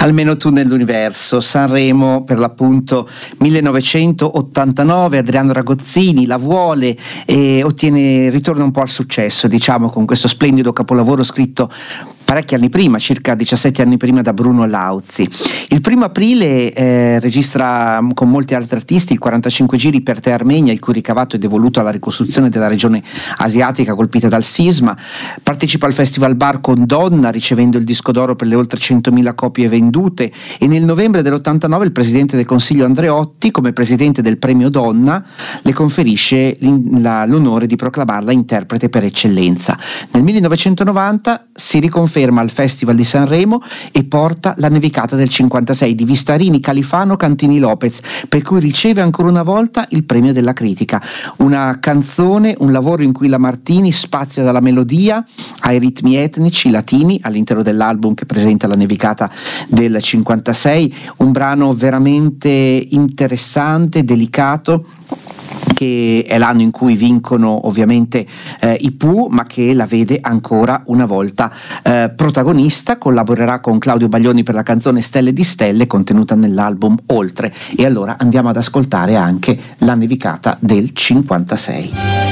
Almeno tu nell'universo, Sanremo per l'appunto 1989, Adriano Ragozzini la vuole e ritorna un po' al successo, diciamo, con questo splendido capolavoro scritto parecchi anni prima, circa 17 anni prima, da Bruno Lauzi. Il 1 aprile registra con molti altri artisti il 45 giri per Te Armenia, il cui ricavato è devoluto alla ricostruzione della regione asiatica colpita dal sisma. Partecipa al Festival Bar con Donna, ricevendo il disco d'oro per le oltre 100.000 copie vendute, e nel novembre dell'89 il presidente del Consiglio Andreotti, come presidente del premio Donna, le conferisce l'onore di proclamarla interprete per eccellenza. Nel 1990 si riconferma al Festival di Sanremo e porta La nevicata del 56 di Vistarini, Califano, Cantini Lopez, per cui riceve ancora una volta il premio della critica. Una canzone, un lavoro in cui la Martini spazia dalla melodia ai ritmi etnici latini all'interno dell'album che presenta La nevicata del 56, un brano veramente interessante, delicato, che è l'anno in cui vincono ovviamente i Pooh, ma che la vede ancora una volta protagonista. Collaborerà con Claudio Baglioni per la canzone Stelle di Stelle, contenuta nell'album Oltre, e allora andiamo ad ascoltare anche La nevicata del 56.